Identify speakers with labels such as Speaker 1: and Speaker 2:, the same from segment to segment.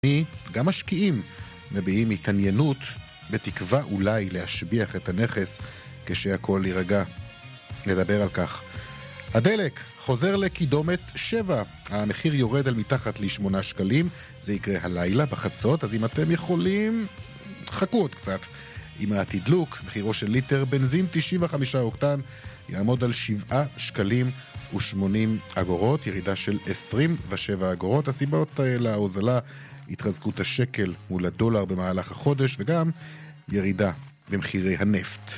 Speaker 1: גם משקיעים מביעים התעניינות בתקווה אולי להשביח את הנכס כשהכל יירגע. נדבר על כך. הדלק חוזר לקידומת 7. המחיר יורד על מתחת ל8 שקלים. זה יקרה הלילה בחצות, אז אם אתם יכולים, חכו עוד קצת. עם התדלוק, מחירו של ליטר בנזין 95 אוקטן יעמוד על 7 שקלים ו80 אגורות, ירידה של 27 אגורות. הסיבות להוזלה, התחזקות השקל מול הדולר במהלך החודש, וגם ירידה במחירי הנפט.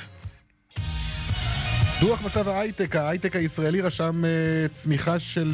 Speaker 1: דוח מצב ההייטק הישראלי רשם צמיחה של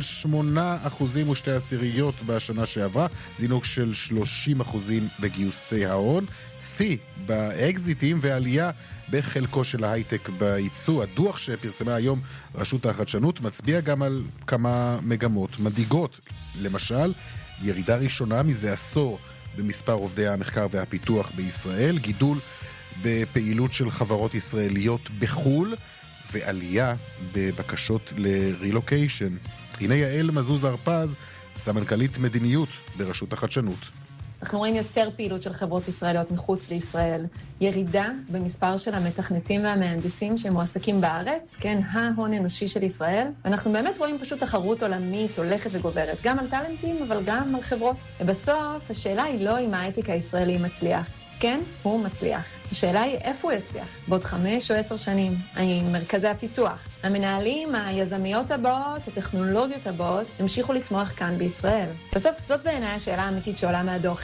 Speaker 1: 8.2% בשנה שעברה, זינוק של 30% בגיוסי ההון, שיא באקזיטים ועלייה בחלקו של ההייטק בייצוא. הדוח שפרסמה היום רשות החדשנות מצביע גם על כמה מגמות מדאיגות. למשל, ירידה ראשונה מזה עשור במספר עובדי המחקר והפיתוח בישראל, גידול בפעילות של חברות ישראליות בחול, ועלייה בבקשות לרילוקיישן. הנה יעל מזוז הרפז, סמנכ"לית מדיניות ברשות החדשנות.
Speaker 2: אנחנו רואים יותר פעילות של חברות ישראליות מחוץ לישראל, ירידה במספר של המתכנתים והמהנדסים שמועסקים בארץ, כן, ההון אנושי של ישראל. אנחנו באמת רואים פשוט תחרות עולמית הולכת וגוברת, גם על טלנטים אבל גם על חברות. ובסוף השאלה היא לא אם ההייטק הישראלי מצליח. כן, הוא מצליח. השאלה היא איפה הוא יצליח. בעוד 5 או 10 שנים, האם מרכזי הפיתוח, המנהלים, היזמיות הבאות, הטכנולוגיות הבאות, המשיכו לצמוח כאן בישראל. בסוף זאת בעיניי השאלה האמיתית שעולה מהדוח.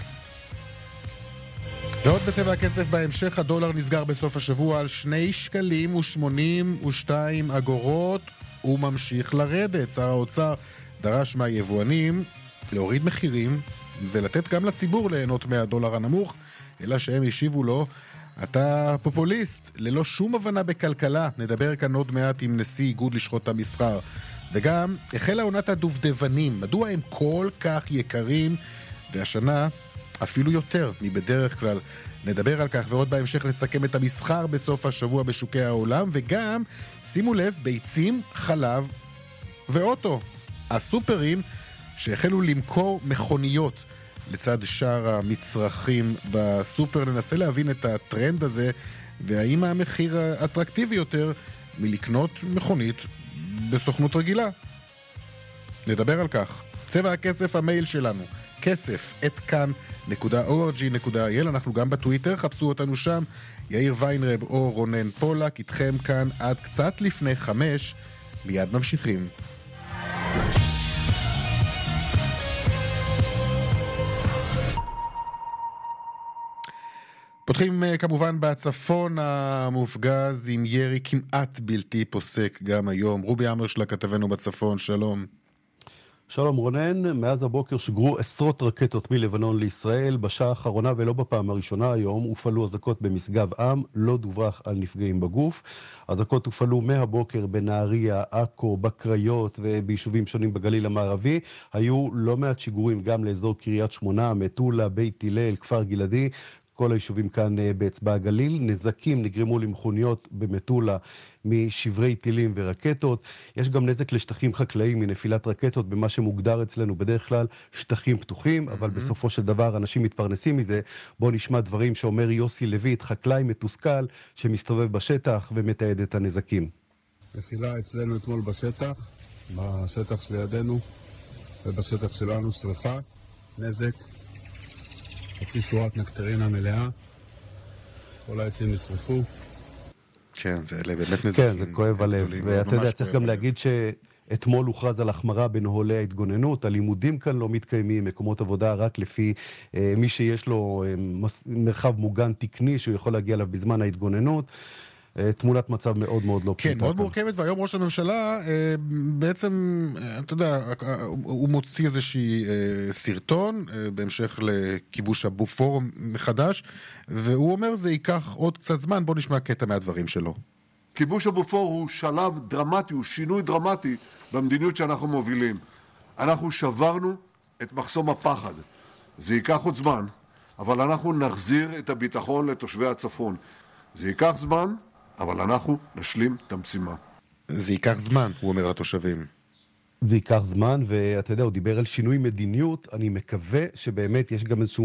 Speaker 1: ועוד בצבע הכסף בהמשך, הדולר נסגר בסוף השבוע על 2 שקלים ו82 אגורות. הוא ממשיך לרדת. שר האוצר דרש מהיבואנים להוריד מחירים ולתת גם לציבור ליהנות מהדולר הנמוך, אלא שהם השיבו לו, אתה פופוליסט, ללא שום הבנה בכלכלה. נדבר כאן עוד מעט עם נשיא איגוד לשכות המסחר. וגם החלה עונת הדובדבנים, מדוע הם כל כך יקרים, והשנה אפילו יותר מבדרך כלל. נדבר על כך ועוד בהמשך לסכם את המסחר בסוף השבוע בשוקי העולם, וגם, שימו לב, ביצים, חלב ואוטו. הסופרים שהחלו למכור מכוניות לצד שאר המצרכים בסופר. ננסה להבין את הטרנד הזה, והאם המחיר אטרקטיבי יותר מלקנות מכונית בסוכנות רגילה. נדבר על כך. צבע הכסף, המייל שלנו, כסף@kan.org.il. אנחנו גם בטוויטר, חפשו אותנו שם, יאיר ויינרב או רונן פולק, איתכם כאן עד קצת לפני 5, מיד ממשיכים. פותחים כמובן בצפון המופגז עם ירי כמעט בלתי פוסק גם היום. רובי אמרשלה כתבנו בצפון, שלום.
Speaker 3: שלום רונן, מאז הבוקר שגרו עשרות רקטות מלבנון לישראל. בשעה האחרונה ולא בפעם הראשונה היום הופעלו אזעקות במשגב עם, לא דווח על נפגעים בגוף. אזעקות הופעלו מהבוקר בנהריה, עכו, בקריות וביישובים שונים בגליל המערבי. היו לא מעט שיגורים גם לאזור קריית שמונה, מטולה, בית הלל, כפר גלעדי. כל היישובים כאן באצבע הגליל. נזקים נגרמו למכוניות במטולה משברי טילים ורקטות. יש גם נזק לשטחים חקלאיים מנפילת רקטות במה שמוגדר אצלנו בדרך כלל שטחים פתוחים, אבל בסופו של דבר אנשים מתפרנסים מזה. בואו נשמע דברים שאומר יוסי לויט, חקלאי מתוסכל שמסתובב בשטח ומתעד את הנזקים.
Speaker 4: נפילה אצלנו אתמול בשטח שלידינו ובשטח שלנו שריפה, נזק. חצי שורת נקטרינה מלאה, כל העצים נשרפו.
Speaker 1: כן, זה באמת נזקים.
Speaker 3: כן, זה כואב הלב. ואתה יודע, צריך גם להגיד שאתמול הוכרז על החמרה בנוהלי ההתגוננות, הלימודים כאן לא מתקיימים, מקומות עבודה רק לפי מי שיש לו מרחב מוגן תקני, שהוא יכול להגיע אליו בזמן ההתגוננות. תמונת מצב מאוד מאוד לא פשוטה.
Speaker 1: כן, מאוד מורכבת, והיום ראש הממשלה בעצם, אתה יודע, הוא מוציא איזושהי סרטון בהמשך לכיבוש הבופור מחדש, והוא אומר זה ייקח עוד קצת זמן. בוא נשמע קטע מהדברים שלו.
Speaker 5: כיבוש הבופור הוא שלב דרמטי, הוא שינוי דרמטי במדיניות שאנחנו מובילים. אנחנו שברנו את מחסום הפחד. זה ייקח עוד זמן, אבל אנחנו נחזיר את הביטחון לתושבי הצפון. זה ייקח זמן, אבל אנחנו נשלים את המשימה.
Speaker 1: זה ייקח זמן, הוא אומר לתושבים.
Speaker 3: זה ייקח זמן, ואתה יודע, הוא דיבר על שינוי מדיניות, אני מקווה שבאמת יש גם איזשהו